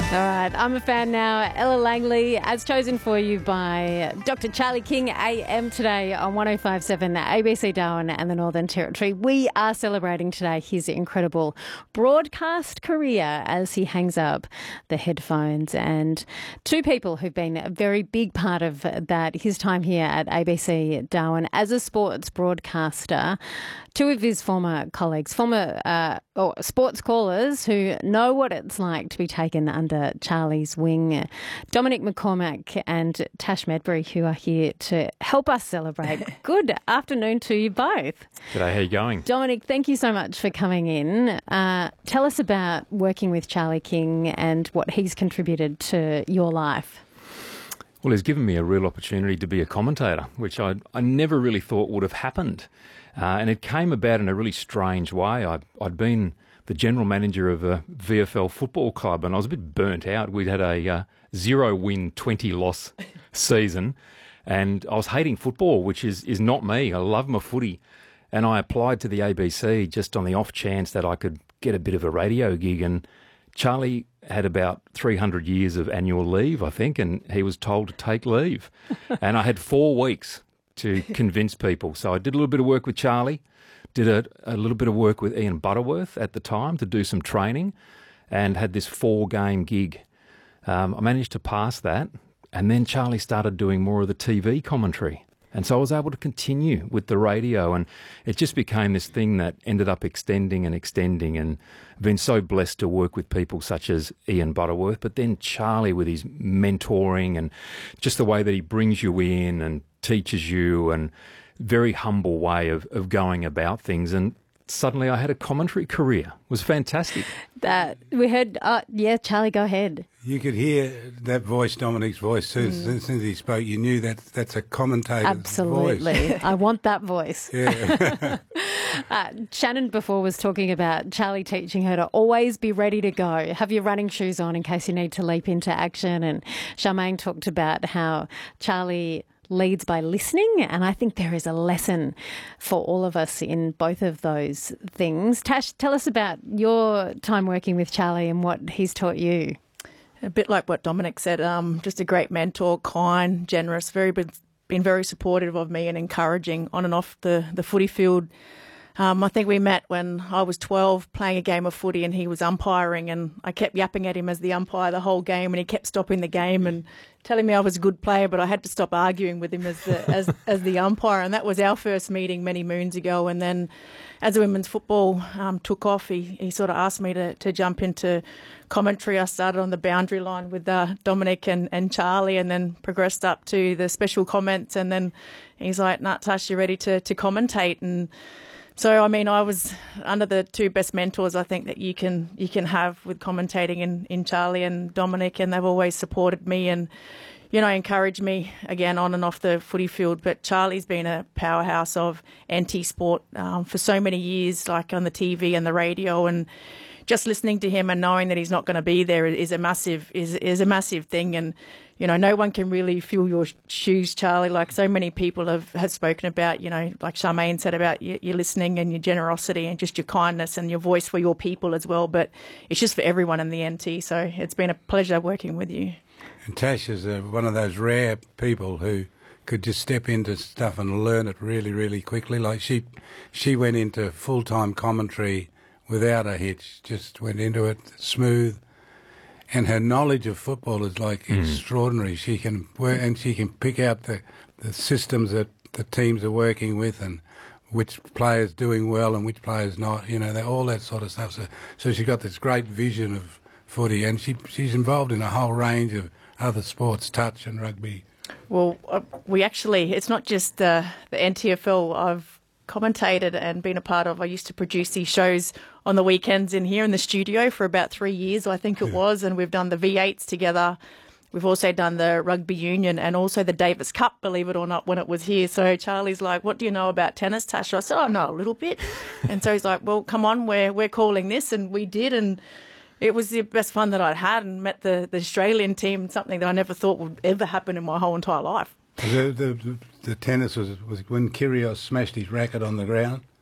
All right, I'm a fan now. Ella Langley, as chosen for you by Dr. Charlie King AM today on 105.7 ABC Darwin and the Northern Territory. We are celebrating today his incredible broadcast career as he hangs up the headphones. And two people who've been a very big part of that, his time here at ABC Darwin as a sports broadcaster. Two of his former colleagues, sports callers who know what it's like to be taken under Charlie's wing, Dominic McCormack and Tash Medbury, who are here to help us celebrate. Good afternoon to you both. G'day, how you going? Dominic, thank you so much for coming in. Tell us about working with Charlie King and what he's contributed to your life. Well, he's given me a real opportunity to be a commentator, which I never really thought would have happened. And it came about in a really strange way. I'd been the general manager of a VFL football club and I was a bit burnt out. We'd had a 0-win, 20-loss season and I was hating football, which is not me. I love my footy. And I applied to the ABC just on the off chance that I could get a bit of a radio gig. And Charlie had about 300 years of annual leave, I think, and he was told to take leave. And I had 4 weeks to convince people. So I did a little bit of work with Charlie, did a little bit of work with Ian Butterworth at the time to do some training, and had this 4-game gig. I managed to pass that, and then Charlie started doing more of the TV commentary. And so I was able to continue with the radio, and it just became this thing that ended up extending, and I've been so blessed to work with people such as Ian Butterworth, but then Charlie with his mentoring and just the way that he brings you in and teaches you, and very humble way of going about things. And suddenly I had a commentary career. It was fantastic. That we heard, Charlie, go ahead. You could hear that voice, Dominic's voice, since he spoke. You knew that's a commentator's Absolutely. voice. I want that voice. Yeah. Shannon before was talking about Charlie teaching her to always be ready to go. Have your running shoes on in case you need to leap into action. And Charmaine talked about how Charlie leads by listening, and I think there is a lesson for all of us in both of those things. Tash, tell us about your time working with Charlie and what he's taught you. A bit like what Dominic said, just a great mentor, kind, generous, been very supportive of me and encouraging on and off the footy field. I think we met when I was 12 playing a game of footy and he was umpiring, and I kept yapping at him as the umpire the whole game, and he kept stopping the game and telling me I was a good player, but I had to stop arguing with him as the umpire. And that was our first meeting many moons ago. And then as the women's football took off, he sort of asked me to jump into commentary. I started on the boundary line with Dominic and Charlie, and then progressed up to the special comments. And then he's like, "Nah, Tash, you ready to commentate?" And so, I mean, I was under the two best mentors I think that you can have with commentating in Charlie and Dominic, and they've always supported me and, encouraged me, again, on and off the footy field. But Charlie's been a powerhouse of anti-sport for so many years, like on the TV and the radio, and just listening to him and knowing that he's not going to be there is a massive thing. And no one can really fill your shoes, Charlie. Like so many people have spoken about, like Charmaine said about your listening and your generosity and just your kindness and your voice for your people as well. But it's just for everyone in the NT. So it's been a pleasure working with you. And Tash is one of those rare people who could just step into stuff and learn it really, really quickly. Like she went into full-time commentary without a hitch, just went into it smooth. And her knowledge of football is extraordinary. She can work, and she can pick out the systems that the teams are working with, and which players doing well and which players not. All that sort of stuff. So she's got this great vision of footy, and she's involved in a whole range of other sports, touch and rugby. Well, it's not just the NTFL. I've commentated and been a part of. I used to produce these shows on the weekends in here in the studio for about 3 years, I think it was, and we've done the V8s together. We've also done the Rugby Union and also the Davis Cup, believe it or not, when it was here. So Charlie's like, "What do you know about tennis, Tash?" I said, "I know a little bit." And so he's like, "Well, come on, we're calling this," and we did, and it was the best fun that I'd had, and met the Australian team, something that I never thought would ever happen in my whole entire life. The tennis was when Kyrgios smashed his racket on the ground.